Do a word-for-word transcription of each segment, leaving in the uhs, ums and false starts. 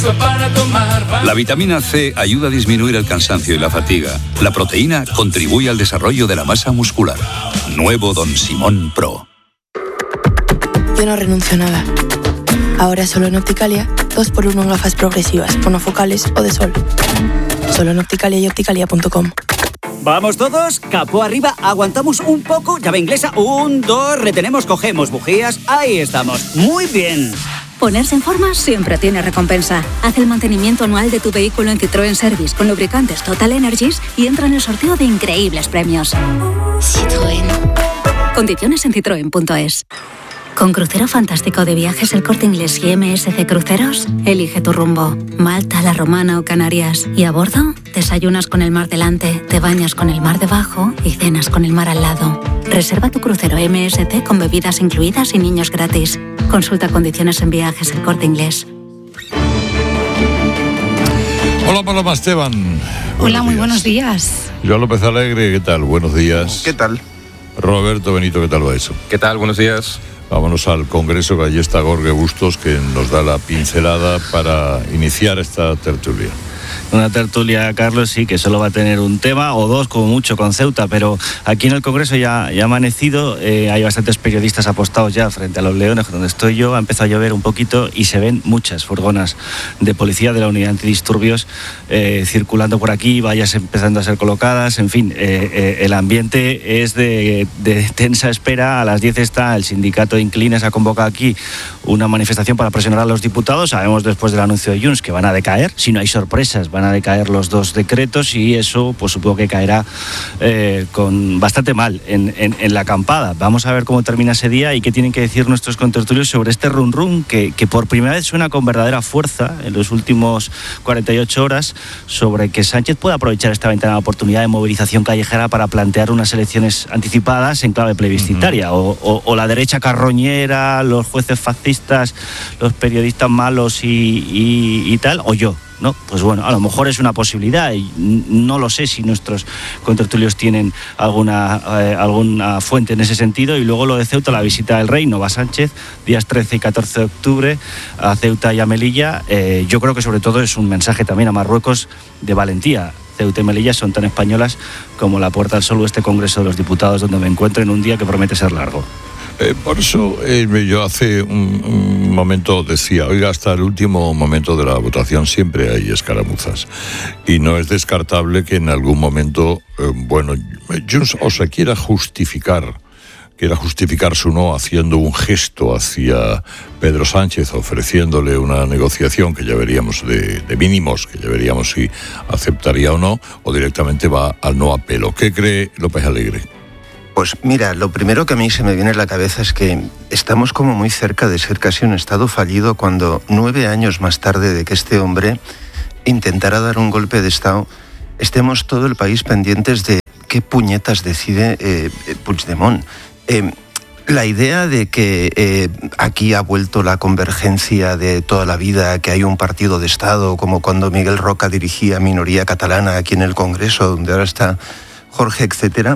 La vitamina C ayuda a disminuir el cansancio y la fatiga. La proteína contribuye al desarrollo de la masa muscular. Nuevo Don Simón Pro. Yo no renuncio a nada. Ahora solo en Opticalia, dos por uno en gafas progresivas, monofocales o de sol. Solo en Opticalia y opticalia punto com. Vamos todos, capó arriba, aguantamos un poco, llave inglesa, un, dos, retenemos, cogemos bujías, ahí estamos, muy bien. Ponerse en forma siempre tiene recompensa. Haz el mantenimiento anual de tu vehículo en Citroën Service con lubricantes Total Energies y entra en el sorteo de increíbles premios. Citroën. Condiciones en citroen punto es. Con Crucero Fantástico de Viajes El Corte Inglés y M S C Cruceros, elige tu rumbo. Malta, La Romana o Canarias. Y a bordo, desayunas con el mar delante, te bañas con el mar debajo y cenas con el mar al lado. Reserva tu crucero M S C con bebidas incluidas y niños gratis. Consulta condiciones en Viajes El Corte Inglés. Hola Paloma Esteban. Hola, buenos muy días. Buenos días. Joan López Alegre, ¿qué tal? Buenos días. ¿Qué tal? Roberto Benito, ¿qué tal va eso? ¿Qué tal? Buenos días. Vámonos al Congreso, que allí está Jorge Bustos, que nos da la pincelada para iniciar esta tertulia. Una tertulia, Carlos, sí, que solo va a tener un tema o dos, como mucho, con Ceuta, pero aquí en el Congreso ya, ya ha amanecido, eh, hay bastantes periodistas apostados ya frente a los Leones, donde estoy yo, ha empezado a llover un poquito y se ven muchas furgonas de policía de la unidad antidisturbios eh, circulando por aquí, vallas empezando a ser colocadas, en fin, eh, eh, el ambiente es de, de tensa espera. A las diez está el sindicato de Inquilinos, ha convocado aquí una manifestación para presionar a los diputados. Sabemos después del anuncio de Junts que van a decaer, si no hay sorpresas, van a decaer los dos decretos y eso pues supongo que caerá eh, con bastante mal en, en, en la acampada. Vamos a ver cómo termina ese día y qué tienen que decir nuestros contertulios sobre este run run que, que por primera vez suena con verdadera fuerza en los últimos cuarenta y ocho horas sobre que Sánchez puede aprovechar esta ventana de oportunidad de movilización callejera para plantear unas elecciones anticipadas en clave plebiscitaria. Uh-huh. o, o, o la derecha carroñera, los jueces fascistas, los periodistas malos y, y, y tal, o yo. ¿No? Pues bueno, a lo mejor es una posibilidad y no lo sé si nuestros contertulios tienen alguna, eh, alguna fuente en ese sentido. Y luego lo de Ceuta, la visita del rey, no va Sánchez, días trece y catorce de octubre a Ceuta y a Melilla. Eh, yo creo que sobre todo es un mensaje también a Marruecos de valentía. Ceuta y Melilla son tan españolas como la Puerta del Sol o este Congreso de los Diputados, donde me encuentro en un día que promete ser largo. Eh, por eso eh, yo hace un, un momento decía, oiga, hasta el último momento de la votación siempre hay escaramuzas y no es descartable que en algún momento, eh, bueno, Junts o se quiera justificar, quiera justificar su no haciendo un gesto hacia Pedro Sánchez, ofreciéndole una negociación que ya veríamos de, de mínimos, que ya veríamos si aceptaría o no, o directamente va al no apelo. ¿Qué cree López Alegre? Pues mira, lo primero que a mí se me viene a la cabeza es que estamos como muy cerca de ser casi un estado fallido cuando nueve años más tarde de que este hombre intentara dar un golpe de estado, estemos todo el país pendientes de qué puñetas decide eh, Puigdemont. Eh, la idea de que eh, aquí ha vuelto la convergencia de toda la vida, que hay un partido de Estado, como cuando Miguel Roca dirigía Minoría Catalana aquí en el Congreso, donde ahora está Jorge, etcétera,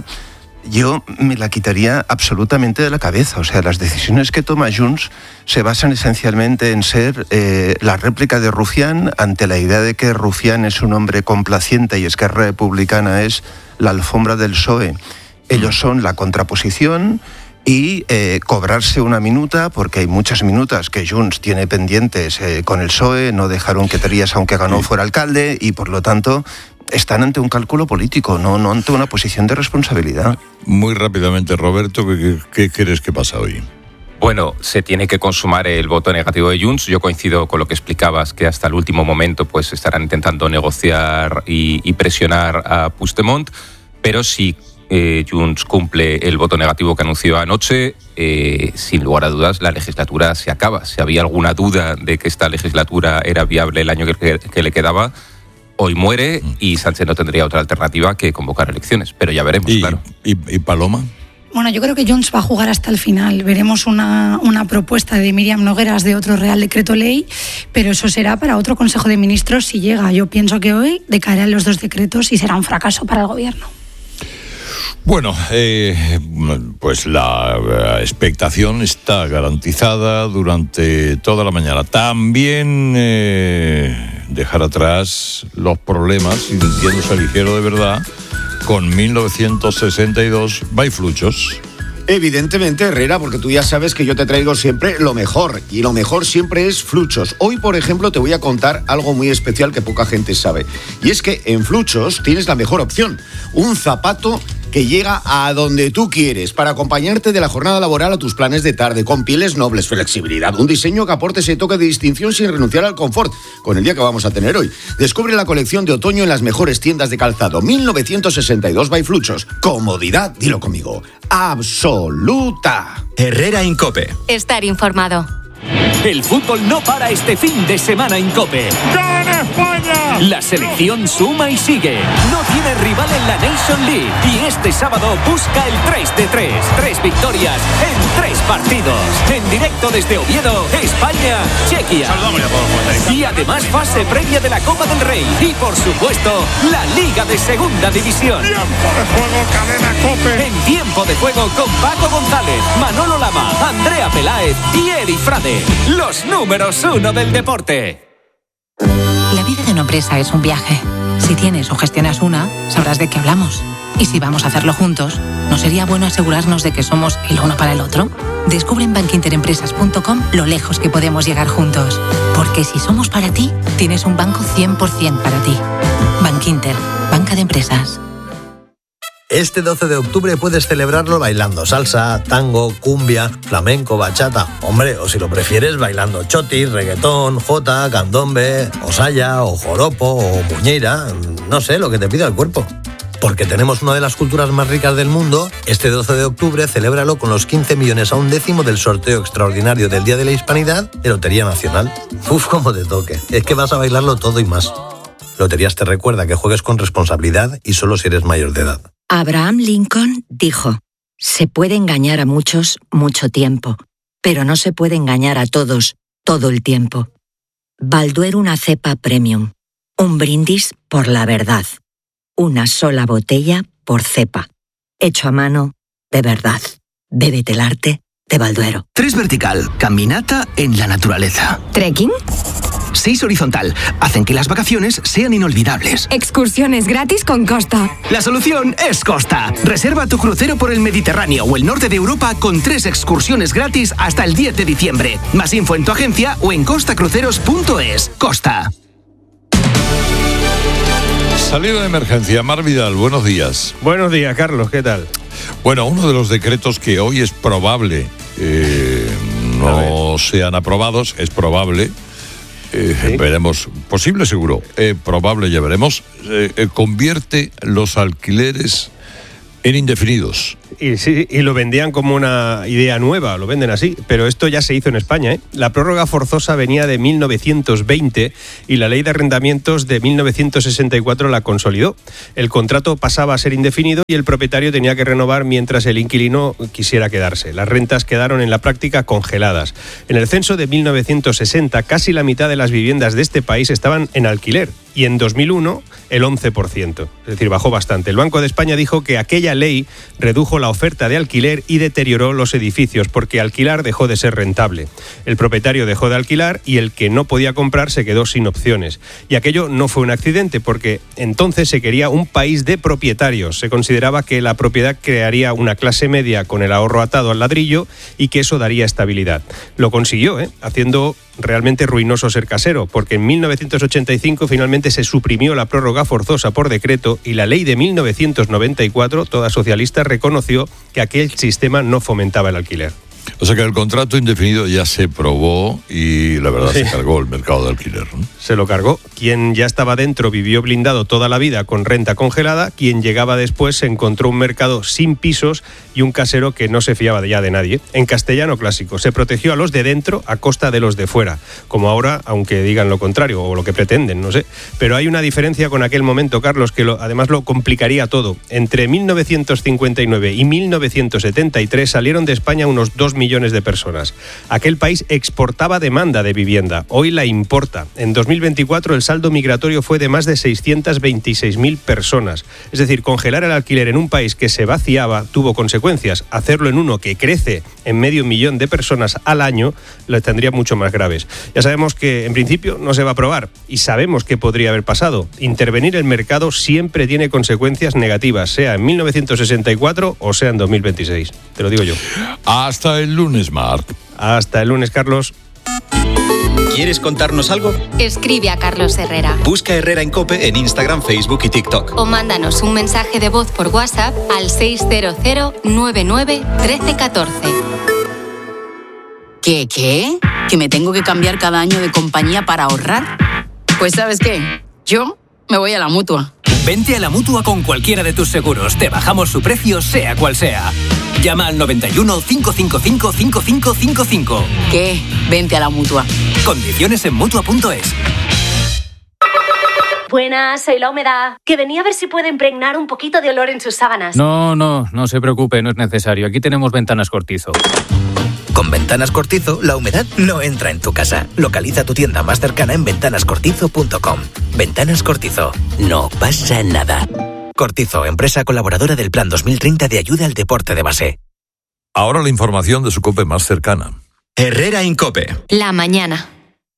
yo me la quitaría absolutamente de la cabeza. O sea, las decisiones que toma Junts se basan esencialmente en ser eh, la réplica de Rufián ante la idea de que Rufián es un hombre complaciente y Esquerra Republicana es la alfombra del P S O E. Ellos son la contraposición y eh, cobrarse una minuta, porque hay muchas minutas que Junts tiene pendientes eh, con el P S O E, no dejaron que Trías, aunque ganó, fuera alcalde, y por lo tanto están ante un cálculo político, no, no ante una posición de responsabilidad. Muy rápidamente, Roberto, ¿qué, qué crees que pasa hoy? Bueno, se tiene que consumar el voto negativo de Junts. Yo coincido con lo que explicabas, que hasta el último momento pues estarán intentando negociar y, y presionar a Puigdemont, pero si eh, Junts cumple el voto negativo que anunció anoche, eh, sin lugar a dudas la legislatura se acaba. Si había alguna duda de que esta legislatura era viable el año que, que, que le quedaba, hoy muere y Sánchez no tendría otra alternativa que convocar elecciones, pero ya veremos, ¿Y, claro. Y, ¿Y Paloma? Bueno, yo creo que Junts va a jugar hasta el final. Veremos una, una propuesta de Míriam Nogueras de otro Real Decreto Ley, pero eso será para otro Consejo de Ministros si llega. Yo pienso que hoy decaerán los dos decretos y será un fracaso para el Gobierno. Bueno, eh, pues la expectación está garantizada durante toda la mañana. También eh, dejar atrás los problemas, sintiéndose ligero de verdad, con mil novecientos sesenta y dos Baifluchos. Evidentemente, Herrera, porque tú ya sabes que yo te traigo siempre lo mejor, y lo mejor siempre es Fluchos. Hoy, por ejemplo, te voy a contar algo muy especial que poca gente sabe, y es que en Fluchos tienes la mejor opción, un zapato que llega a donde tú quieres, para acompañarte de la jornada laboral a tus planes de tarde, con pieles nobles, flexibilidad, un diseño que aporte ese toque de distinción sin renunciar al confort, con el día que vamos a tener hoy. Descubre la colección de otoño en las mejores tiendas de calzado. mil novecientos sesenta y dos by Fluchos. Comodidad, dilo conmigo, absoluta. Herrera Incope. Estar informado. El fútbol no para este fin de semana en COPE. ¡Gana España! La selección suma y sigue. No tiene rival en la Nation League. Y este sábado busca el tres de tres. Tres victorias en tres partidos. En directo desde Oviedo, España, Chequia. Y además fase previa de la Copa del Rey. Y por supuesto, la Liga de Segunda División. ¡Tiempo de juego, cadena COPE! En tiempo de juego con Paco González, Manolo Lama, Andrea Peláez y Eri Frade. Los números uno del deporte. La vida de una empresa es un viaje. Si tienes o gestionas una, sabrás de qué hablamos. Y si vamos a hacerlo juntos, ¿no sería bueno asegurarnos de que somos el uno para el otro? Descubre en bankinterempresas punto com lo lejos que podemos llegar juntos. Porque si somos para ti, tienes un banco cien por ciento para ti. Bankinter, banca de empresas. Este doce de octubre puedes celebrarlo bailando salsa, tango, cumbia, flamenco, bachata. Hombre, o si lo prefieres, bailando chotis, reggaetón, jota, candombe, o saya, o joropo, o muñeira. No sé, lo que te pida el cuerpo. Porque tenemos una de las culturas más ricas del mundo, este doce de octubre celébralo con los quince millones a un décimo del sorteo extraordinario del Día de la Hispanidad de Lotería Nacional. Uf, cómo te toque. Es que vas a bailarlo todo y más. Loterías te recuerda que juegues con responsabilidad y solo si eres mayor de edad. Abraham Lincoln dijo: se puede engañar a muchos mucho tiempo, pero no se puede engañar a todos todo el tiempo. Balduero una cepa premium. Un brindis por la verdad. Una sola botella por cepa. Hecho a mano de verdad. Bébete el arte de Balduero. Tres vertical, caminata en la naturaleza. ¿Trekking? Seis horizontal, hacen que las vacaciones sean inolvidables. Excursiones gratis con Costa. La solución es Costa. Reserva tu crucero por el Mediterráneo o el norte de Europa con tres excursiones gratis hasta el diez de diciembre. Más info en tu agencia o en costa cruceros punto es. Costa. Salida de emergencia. Mar Vidal, buenos días. Buenos días, Carlos, ¿qué tal? Bueno, uno de los decretos que hoy es probable eh, no sean aprobados, es probable, eh, ¿sí? Veremos, posible seguro, eh, probable ya veremos, eh, eh, convierte los alquileres en indefinidos. Y, sí, y lo vendían como una idea nueva, lo venden así, pero esto ya se hizo en España, ¿eh? La prórroga forzosa venía de mil novecientos veinte y la ley de arrendamientos de mil novecientos sesenta y cuatro la consolidó. El contrato pasaba a ser indefinido y el propietario tenía que renovar mientras el inquilino quisiera quedarse. Las rentas quedaron en la práctica congeladas. En el censo de mil novecientos sesenta, casi la mitad de las viviendas de este país estaban en alquiler y en dos mil uno el once por ciento, es decir, bajó bastante. El Banco de España dijo que aquella ley redujo la oferta de alquiler y deterioró los edificios porque alquilar dejó de ser rentable. El propietario dejó de alquilar y el que no podía comprar se quedó sin opciones. Y aquello no fue un accidente porque entonces se quería un país de propietarios. Se consideraba que la propiedad crearía una clase media con el ahorro atado al ladrillo y que eso daría estabilidad. Lo consiguió, ¿eh? Haciendo realmente ruinoso ser casero, porque en mil novecientos ochenta y cinco finalmente se suprimió la prórroga forzosa por decreto y la ley de mil novecientos noventa y cuatro, toda socialista, reconoció que aquel sistema no fomentaba el alquiler. O sea que el contrato indefinido ya se probó y la verdad sí. Se cargó el mercado de alquiler, ¿no? Se lo cargó. Quien ya estaba dentro vivió blindado toda la vida con renta congelada. Quien llegaba después se encontró un mercado sin pisos y un casero que no se fiaba ya de nadie. En castellano clásico, se protegió a los de dentro a costa de los de fuera. Como ahora, aunque digan lo contrario o lo que pretenden, no sé. Pero hay una diferencia con aquel momento, Carlos, que lo, además lo complicaría todo. Entre mil novecientos cincuenta y nueve y mil novecientos setenta y tres salieron de España unos dos millones de personas. Aquel país exportaba demanda de vivienda, hoy la importa. En dos mil veinticuatro el saldo migratorio fue de más de seiscientas veintiséis mil personas. Es decir, congelar el alquiler en un país que se vaciaba tuvo consecuencias. Hacerlo en uno que crece en medio millón de personas al año lo tendría mucho más graves. Ya sabemos que en principio no se va a aprobar y sabemos qué podría haber pasado. Intervenir el mercado siempre tiene consecuencias negativas, sea en mil novecientos sesenta y cuatro o sea en dos mil veintiséis. Te lo digo yo. Hasta el lunes, Marc. Hasta el lunes, Carlos. ¿Quieres contarnos algo? Escribe a Carlos Herrera. Busca Herrera en COPE en Instagram, Facebook y TikTok. O mándanos un mensaje de voz por WhatsApp al seis cero cero nueve nueve uno tres uno cuatro. ¿Qué, qué? ¿Que me tengo que cambiar cada año de compañía para ahorrar? Pues ¿sabes qué? Yo me voy a la Mutua. Vente a la Mutua con cualquiera de tus seguros. Te bajamos su precio, sea cual sea. Llama al noventa y uno, cinco cinco cinco, cinco cinco cinco cinco. ¿Qué? Vente a la Mutua. Condiciones en Mutua punto es. Buenas, soy La Humedad, que venía a ver si puede impregnar un poquito de olor en sus sábanas. No, no, no se preocupe, no es necesario. Aquí tenemos Ventanas Cortizo. Con Ventanas Cortizo, la humedad no entra en tu casa. Localiza tu tienda más cercana en ventanas cortizo punto com. Ventanas Cortizo. No pasa nada. Cortizo, empresa colaboradora del Plan dos mil treinta de ayuda al deporte de base. Ahora la información de su COPE más cercana. Herrera en COPE. La mañana.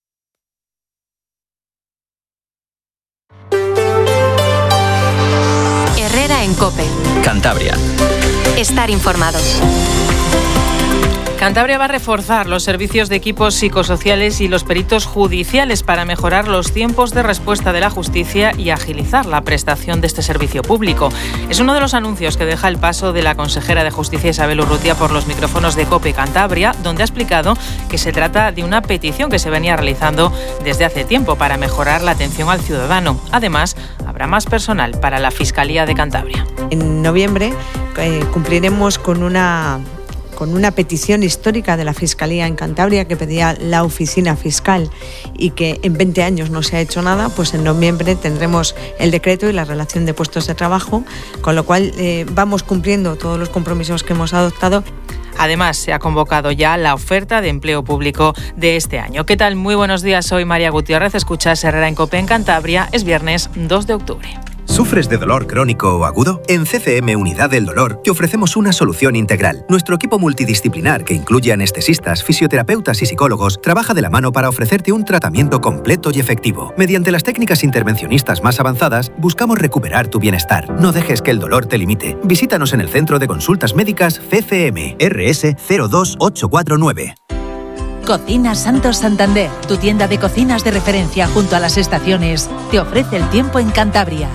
Herrera en COPE. Cantabria. Estar informado. Cantabria va a reforzar los servicios de equipos psicosociales y los peritos judiciales para mejorar los tiempos de respuesta de la justicia y agilizar la prestación de este servicio público. Es uno de los anuncios que deja el paso de la consejera de Justicia Isabel Urrutia por los micrófonos de COPE Cantabria, donde ha explicado que se trata de una petición que se venía realizando desde hace tiempo para mejorar la atención al ciudadano. Además, habrá más personal para la Fiscalía de Cantabria. En noviembre eh, cumpliremos con una... con una petición histórica de la Fiscalía en Cantabria que pedía la oficina fiscal y que en veinte años no se ha hecho nada, pues en noviembre tendremos el decreto y la relación de puestos de trabajo, con lo cual eh, vamos cumpliendo todos los compromisos que hemos adoptado. Además, se ha convocado ya la oferta de empleo público de este año. ¿Qué tal? Muy buenos días, soy María Gutiérrez, escuchas Herrera en COPE en Cantabria, es viernes dos de octubre. ¿Sufres de dolor crónico o agudo? En C C M Unidad del Dolor te ofrecemos una solución integral. Nuestro equipo multidisciplinar, que incluye anestesistas, fisioterapeutas y psicólogos, trabaja de la mano para ofrecerte un tratamiento completo y efectivo. Mediante las técnicas intervencionistas más avanzadas, buscamos recuperar tu bienestar. No dejes que el dolor te limite. Visítanos en el Centro de Consultas Médicas C C M, R S cero dos ocho cuatro nueve. Cocinas Santos Santander, tu tienda de cocinas de referencia junto a las estaciones, te ofrece el tiempo en Cantabria.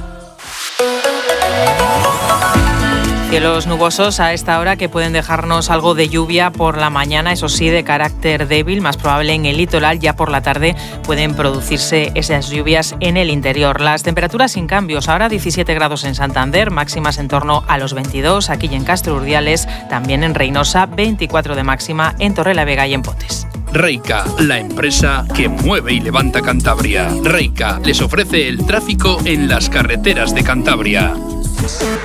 Cielos nubosos a esta hora que pueden dejarnos algo de lluvia por la mañana, eso sí, de carácter débil, más probable en el litoral. Ya por la tarde pueden producirse esas lluvias en el interior. Las temperaturas sin cambios, ahora diecisiete grados en Santander, máximas en torno a los veintidós, aquí y en Castro Urdiales, también en Reynosa, veinticuatro de máxima en Torrelavega y en Potes. Reica, la empresa que mueve y levanta Cantabria. Reica les ofrece el tráfico en las carreteras de Cantabria.